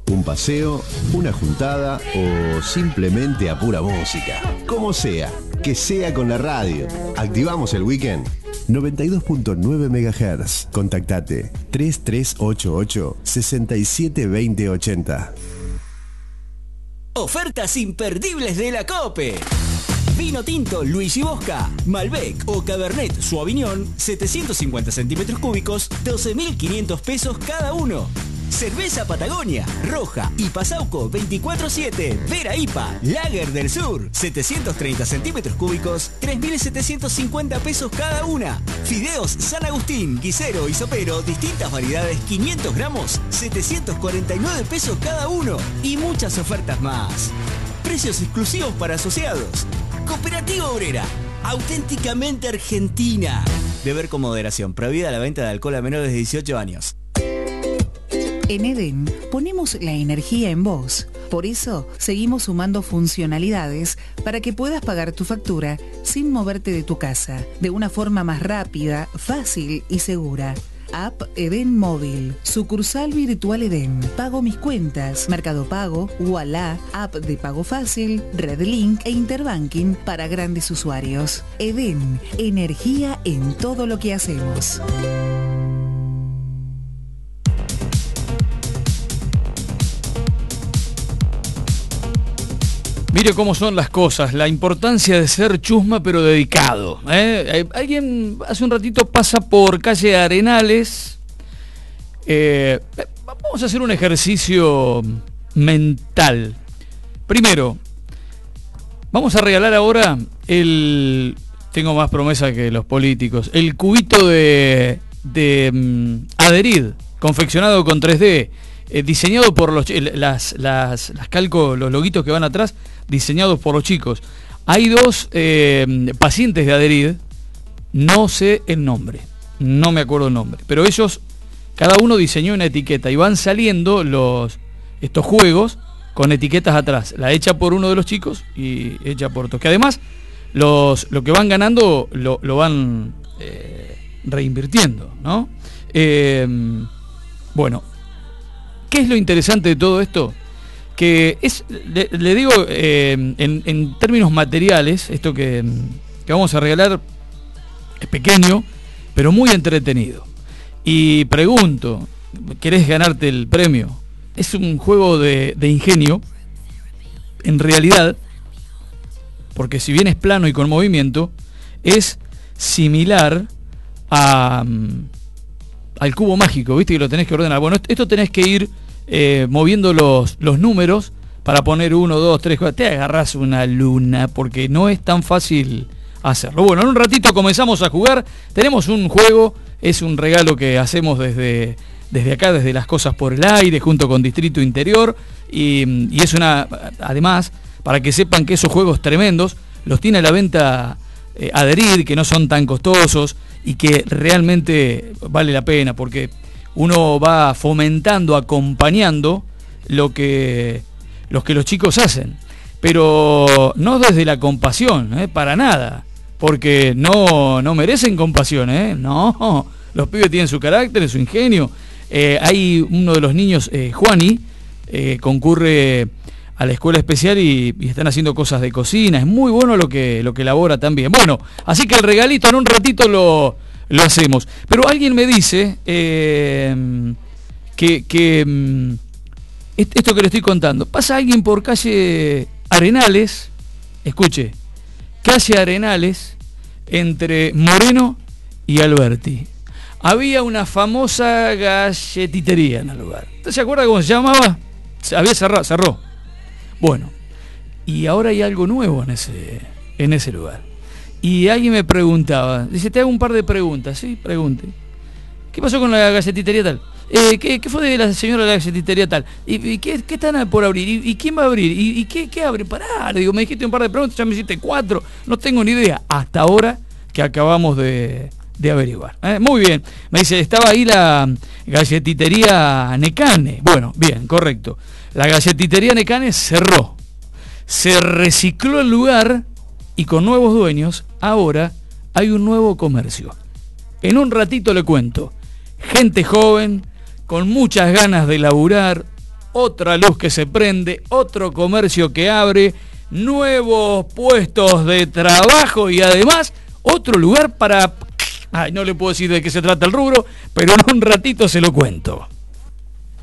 un paseo, una juntada o simplemente a pura música. Como sea, que sea con la radio. Activamos el weekend. 92.9 MHz. Contactate 3388 672080. Ofertas imperdibles de la COPE. Vino tinto Luigi Bosca, Malbec o Cabernet Sauvignon, 750 centímetros cúbicos, 12.500 pesos cada uno. Cerveza Patagonia, Roja y Pasauco 24/7, Vera IPA, Lager del Sur, 730 centímetros cúbicos, 3.750 pesos cada una. Fideos San Agustín, guisero y sopero, distintas variedades, 500 gramos, 749 pesos cada uno. Y muchas ofertas más. Precios exclusivos para asociados. Cooperativa Obrera, auténticamente argentina. Beber con moderación, prohibida la venta de alcohol a menores de 18 años. En Edén ponemos la energía en vos. Por eso seguimos sumando funcionalidades para que puedas pagar tu factura sin moverte de tu casa, de una forma más rápida, fácil y segura. App Edén Móvil, sucursal virtual Edén, Pago Mis Cuentas, Mercado Pago, Ualá, App de Pago Fácil, Redlink e Interbanking para grandes usuarios. Edén, energía en todo lo que hacemos. Mire cómo son las cosas, la importancia de ser chusma pero dedicado. Alguien hace un ratito pasa por calle Arenales. Vamos a hacer un ejercicio mental. Primero, vamos a regalar ahora tengo más promesa que los políticos, el cubito de Adherid, confeccionado con 3D, diseñado por las calco, los loguitos que van atrás, diseñados por los chicos. Hay dos pacientes de Adherid, no sé el nombre, no me acuerdo el nombre, pero ellos, cada uno diseñó una etiqueta y van saliendo estos juegos con etiquetas atrás, la hecha por uno de los chicos y hecha por otros, que además lo que van ganando lo van reinvirtiendo, ¿no? Bueno, ¿qué es lo interesante de todo esto? Que le digo, en términos materiales, esto que vamos a regalar es pequeño, pero muy entretenido. Y pregunto, ¿querés ganarte el premio? Es un juego de ingenio, en realidad, porque si bien es plano y con movimiento, es similar al cubo mágico, ¿viste? Que lo tenés que ordenar. Bueno, esto tenés que ir moviendo los números para poner 1, 2, 3, 4. Te agarrás una luna porque no es tan fácil hacerlo. Bueno, en un ratito comenzamos a jugar. Tenemos un juego, es un regalo que hacemos desde acá, desde Las Cosas por el Aire, junto con Distrito Interior. Y es además, para que sepan que esos juegos tremendos los tiene a la venta Adherid, que no son tan costosos y que realmente vale la pena, porque uno va fomentando, acompañando lo que los chicos hacen, pero no desde la compasión, para nada, porque no merecen compasión, no, los pibes tienen su carácter, su ingenio. Hay uno de los niños, Juani, concurre a la escuela especial y están haciendo cosas de cocina, es muy bueno lo que elabora también. Bueno, así que el regalito en un ratito lo hacemos. Pero alguien me dice que esto que le estoy contando, pasa alguien por calle Arenales, escuche, calle Arenales, entre Moreno y Alberti. Había una famosa galletitería en el lugar. ¿Usted se acuerda cómo se llamaba? Había cerró. Bueno, y ahora hay algo nuevo en ese lugar. Y alguien me preguntaba, dice, te hago un par de preguntas, ¿sí? Pregunte. ¿Qué pasó con la galletitería tal? ¿Qué fue de la señora de la galletitería tal? ¿Y qué están por abrir? ¿Y quién va a abrir? ¿Y qué abre? Pará, digo, me dijiste un par de preguntas, ya me hiciste 4, no tengo ni idea. Hasta ahora que acabamos de averiguar. Muy bien, me dice, estaba ahí la galletitería Necane. Bueno, bien, correcto. La galletitería Necane cerró. Se recicló el lugar y con nuevos dueños, ahora hay un nuevo comercio. En un ratito le cuento. Gente joven, con muchas ganas de laburar, otra luz que se prende, otro comercio que abre, nuevos puestos de trabajo y además otro lugar para... Ay, no le puedo decir de qué se trata el rubro, pero en un ratito se lo cuento.